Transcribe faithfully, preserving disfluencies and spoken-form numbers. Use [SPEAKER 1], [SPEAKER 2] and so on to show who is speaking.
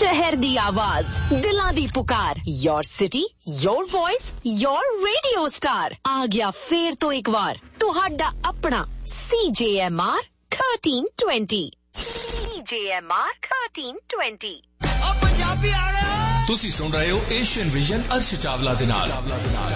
[SPEAKER 1] शहर दी आवाज, दिलां दी पुकार, your city, your voice, your radio star. आ गया फेर तो एक बार तुहाडा अपना C J M R thirteen twenty। C J M R thirteen twenty।
[SPEAKER 2] ओ पंजाबी आ गए। तुसी सुन रहे हो एशियन विजन अर्श चावला दे नाल।